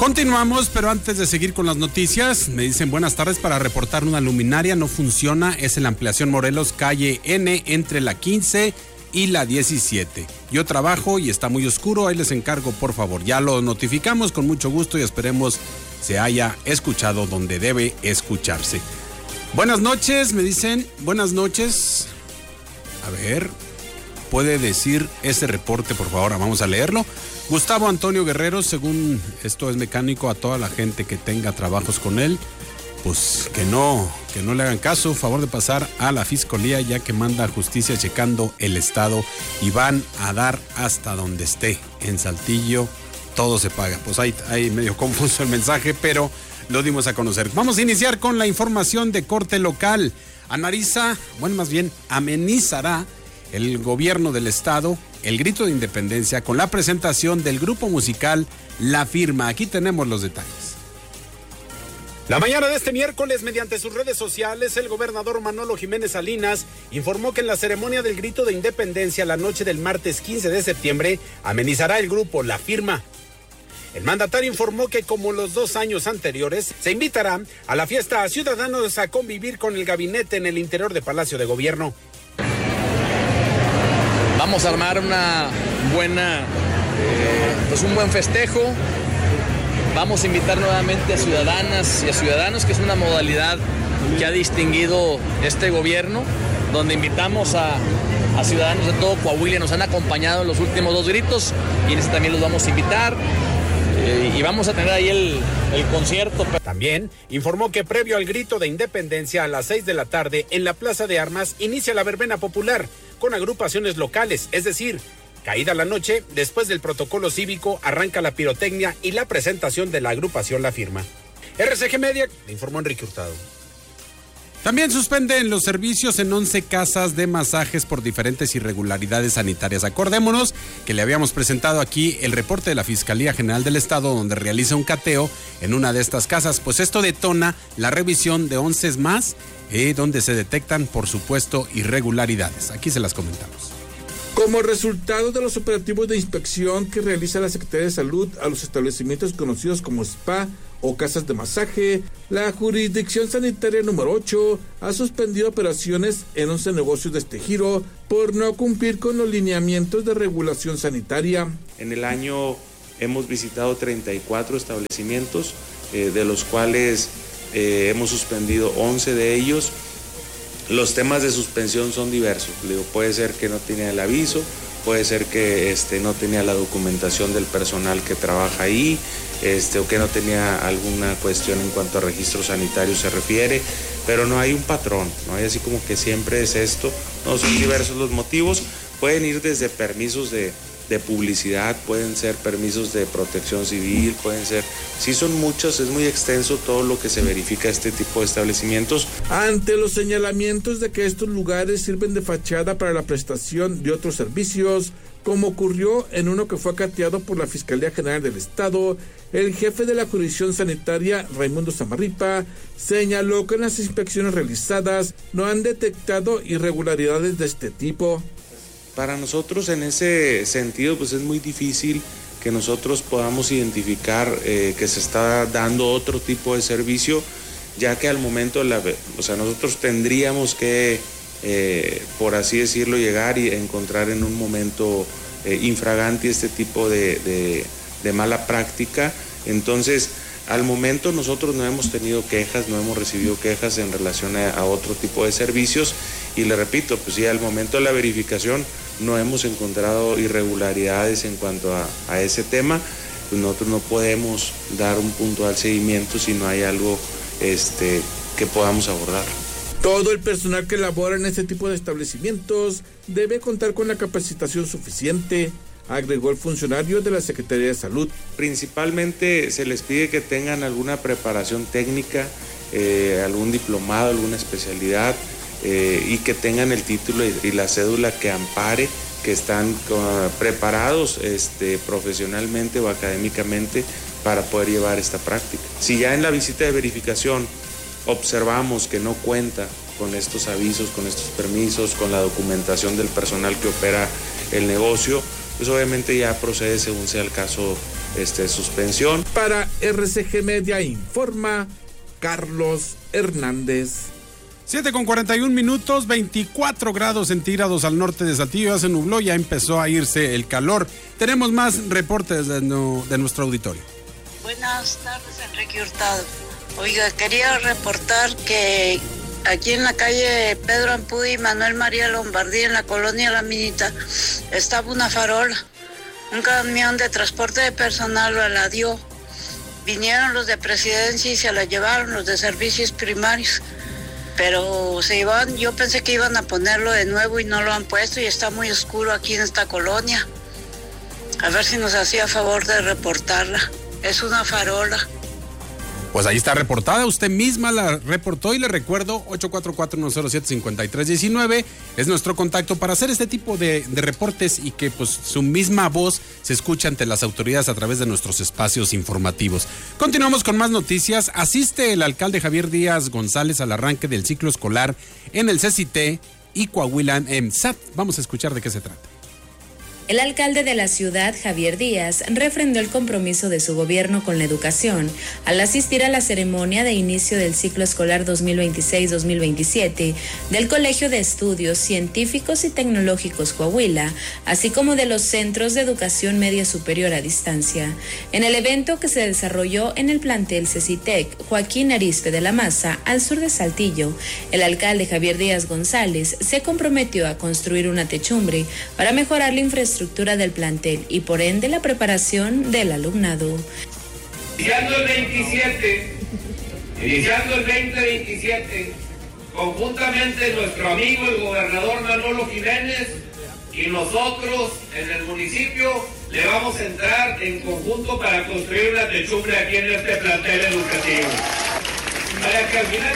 Continuamos, pero antes de seguir con las noticias, me dicen buenas tardes. Para reportar una luminaria no funciona, es en la ampliación Morelos, calle N, entre la 15 y la 17. Yo trabajo y está muy oscuro, ahí les encargo, por favor. Ya lo notificamos con mucho gusto y esperemos se haya escuchado donde debe escucharse. Buenas noches, me dicen, buenas noches. A ver, ¿puede decir ese reporte, por favor? Vamos a leerlo. Gustavo Antonio Guerrero, según esto es mecánico, a toda la gente que tenga trabajos con él, pues que no le hagan caso, favor de pasar a la fiscalía, ya que manda justicia checando el estado y van a dar hasta donde esté. En Saltillo todo se paga. Pues ahí medio confuso el mensaje, pero lo dimos a conocer. Vamos a iniciar con la información de corte local. Amenizará el gobierno del estado el grito de independencia con la presentación del grupo musical La Firma. Aquí tenemos los detalles. La mañana de este miércoles, mediante sus redes sociales, el gobernador Manolo Jiménez Salinas informó que en la ceremonia del grito de independencia la noche del martes 15 de septiembre amenizará el grupo La Firma. El mandatario informó que, como los 2 años anteriores, se invitará a la fiesta a ciudadanos a convivir con el gabinete en el interior de Palacio de Gobierno. Vamos a armar una buena, un buen festejo. Vamos a invitar nuevamente a ciudadanas y a ciudadanos, que es una modalidad que ha distinguido este gobierno, donde invitamos a ciudadanos de todo Coahuila. Nos han acompañado en los últimos 2 gritos y en este también los vamos a invitar. Y vamos a tener ahí el concierto. También informó que previo al grito de independencia a las 6 de la tarde en la Plaza de Armas inicia la verbena popular con agrupaciones locales, es decir, caída la noche, después del protocolo cívico arranca la pirotecnia y la presentación de la agrupación La Firma. RCG Media, le informó Enrique Hurtado. También suspenden los servicios en 11 casas de masajes por diferentes irregularidades sanitarias. Acordémonos que le habíamos presentado aquí el reporte de la Fiscalía General del Estado, donde realiza un cateo en una de estas casas. Pues esto detona la revisión de 11 más, donde se detectan, por supuesto, irregularidades. Aquí se las comentamos. Como resultado de los operativos de inspección que realiza la Secretaría de Salud a los establecimientos conocidos como spa o casas de masaje, la Jurisdicción Sanitaria número 8 ha suspendido operaciones en 11 negocios de este giro por no cumplir con los lineamientos de regulación sanitaria. En el año hemos visitado 34 establecimientos, de los cuales hemos suspendido 11 de ellos. Los temas de suspensión son diversos. Puede ser que no tenía el aviso, puede ser que no tenía la documentación del personal que trabaja ahí, o que no tenía alguna cuestión en cuanto a registro sanitario se refiere, pero no hay un patrón, no hay así como que siempre es esto. No, son diversos los motivos. Pueden ir desde permisos de publicidad, pueden ser permisos de protección civil, pueden ser, sí son muchos, es muy extenso todo lo que se verifica este tipo de establecimientos. Ante los señalamientos de que estos lugares sirven de fachada para la prestación de otros servicios, como ocurrió en uno que fue cateado por la Fiscalía General del Estado, el jefe de la Jurisdicción Sanitaria, Raimundo Zamarripa, señaló que en las inspecciones realizadas no han detectado irregularidades de este tipo. Para nosotros en ese sentido pues es muy difícil que nosotros podamos identificar que se está dando otro tipo de servicio, ya que al momento, nosotros tendríamos que, por así decirlo, llegar y encontrar en un momento infragante este tipo de mala práctica. Entonces, al momento nosotros no hemos tenido quejas, no hemos recibido quejas en relación a otro tipo de servicios y le repito, pues sí, al momento de la verificación no hemos encontrado irregularidades en cuanto a ese tema, pues nosotros no podemos dar un puntual seguimiento si no hay algo que podamos abordar. Todo el personal que labora en este tipo de establecimientos debe contar con la capacitación suficiente, agregó el funcionario de la Secretaría de Salud. Principalmente se les pide que tengan alguna preparación técnica, algún diplomado, alguna especialidad, y que tengan el título y la cédula que ampare que están preparados profesionalmente o académicamente para poder llevar esta práctica. Si ya en la visita de verificación observamos que no cuenta con estos avisos, con estos permisos, con la documentación del personal que opera el negocio, pues obviamente ya procede según sea el caso suspensión. Para RCG Media informa Carlos Hernández. 7:41, 24 grados centígrados al norte de Saltillo, ya se nubló, ya empezó a irse el calor. Tenemos más reportes de nuestro auditorio. Buenas tardes, Enrique Hurtado. Oiga, quería reportar que aquí en la calle Pedro Ampuy y Manuel María Lombardí, en la colonia La Minita, estaba una farola. Un camión de transporte de personal lo aladió. Vinieron los de Presidencia y se la llevaron los de servicios primarios. Pero yo pensé que iban a ponerlo de nuevo y no lo han puesto y está muy oscuro aquí en esta colonia. A ver si nos hacía favor de reportarla. Es una farola. Pues ahí está reportada, usted misma la reportó y le recuerdo, 844-107-5319 es nuestro contacto para hacer este tipo de reportes y que pues su misma voz se escuche ante las autoridades a través de nuestros espacios informativos. Continuamos con más noticias. Asiste el alcalde Javier Díaz González al arranque del ciclo escolar en el CCT y Coahuila EMSAT. Vamos a escuchar de qué se trata. El alcalde de la ciudad, Javier Díaz, refrendó el compromiso de su gobierno con la educación al asistir a la ceremonia de inicio del ciclo escolar 2026-2027 del Colegio de Estudios Científicos y Tecnológicos Coahuila, así como de los Centros de Educación Media Superior a Distancia. En el evento que se desarrolló en el plantel CECITEC Joaquín Arizpe de la Maza, al sur de Saltillo, el alcalde Javier Díaz González se comprometió a construir una techumbre para mejorar la infraestructura del plantel y por ende la preparación del alumnado. Iniciando el 2027, conjuntamente nuestro amigo el gobernador Manolo Jiménez y nosotros en el municipio le vamos a entrar en conjunto para construir una techumbre aquí en este plantel educativo. Para que al final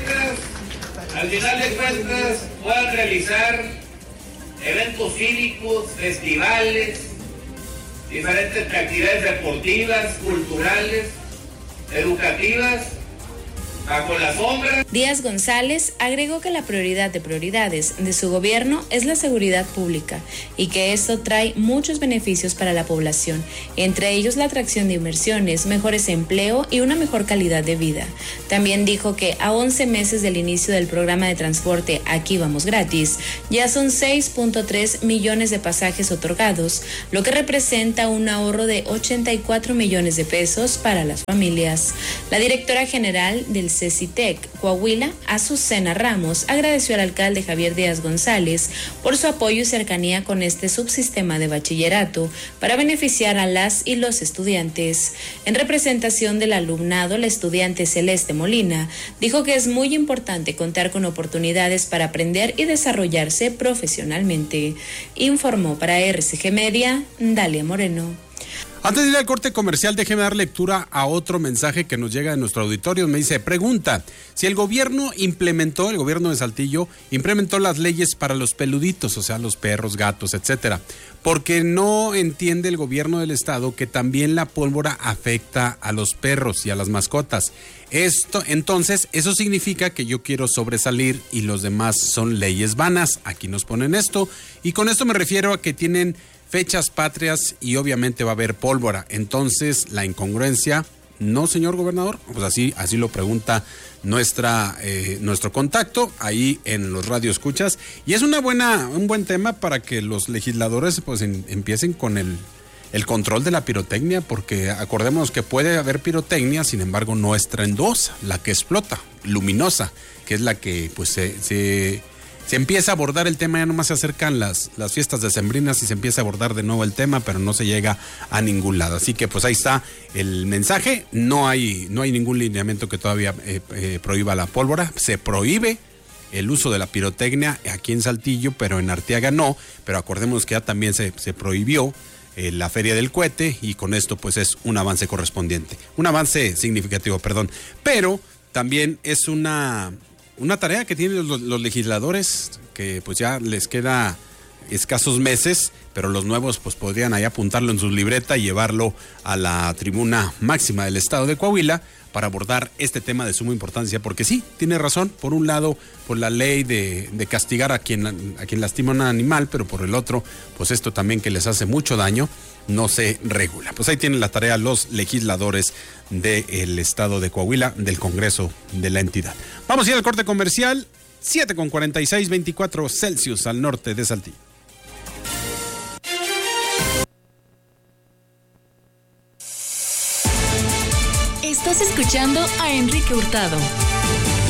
de cuentas puedan realizar eventos cívicos, festivales, diferentes actividades deportivas, culturales, educativas, bajo la sombra. Díaz González agregó que la prioridad de prioridades de su gobierno es la seguridad pública y que esto trae muchos beneficios para la población, entre ellos la atracción de inversiones, mejores empleo y una mejor calidad de vida. También dijo que a 11 meses del inicio del programa de transporte Aquí Vamos Gratis, ya son 6.3 millones de pasajes otorgados, lo que representa un ahorro de 84 millones de pesos para las familias. La directora general del CECITEC Coahuila, Azucena Ramos, agradeció al alcalde Javier Díaz González por su apoyo y cercanía con este subsistema de bachillerato para beneficiar a las y los estudiantes. En representación del alumnado, la estudiante Celeste Molina dijo que es muy importante contar con oportunidades para aprender y desarrollarse profesionalmente. Informó para RCG Media, Dalia Moreno. Antes de ir al corte comercial, déjeme dar lectura a otro mensaje que nos llega de nuestro auditorio. Me dice, pregunta, si el gobierno de Saltillo implementó las leyes para los peluditos, o sea, los perros, gatos, etcétera, porque no entiende el gobierno del estado que también la pólvora afecta a los perros y a las mascotas. Entonces, eso significa que yo quiero sobresalir y los demás son leyes vanas. Aquí nos ponen esto, y con esto me refiero a que tienen fechas patrias y obviamente va a haber pólvora. Entonces, la incongruencia, ¿no, señor gobernador? Pues así lo pregunta nuestro contacto ahí en los radioescuchas. Y es un buen tema para que los legisladores pues empiecen con el control de la pirotecnia, porque acordémonos que puede haber pirotecnia, sin embargo no estrendosa, la que explota, luminosa, que es la que pues se empieza a abordar el tema. Ya nomás se acercan las fiestas decembrinas y se empieza a abordar de nuevo el tema, pero no se llega a ningún lado. Así que pues ahí está el mensaje. No hay ningún lineamiento que todavía prohíba la pólvora. Se prohíbe el uso de la pirotecnia aquí en Saltillo, pero en Arteaga no. Pero acordemos que ya también se prohibió la Feria del Cohete, y con esto pues es un avance significativo, pero también es una tarea que tienen los legisladores, que pues ya les queda escasos meses, pero los nuevos pues podrían ahí apuntarlo en su libreta y llevarlo a la tribuna máxima del estado de Coahuila para abordar este tema de suma importancia, porque sí, tiene razón, por un lado, por la ley de castigar a quien lastima a un animal, pero por el otro, pues esto también que les hace mucho daño, no se regula. Pues ahí tienen la tarea los legisladores del estado de Coahuila, del Congreso de la entidad. Vamos a ir al corte comercial, 7:46, 24 Celsius al norte de Saltillo. Estás escuchando a Enrique Hurtado.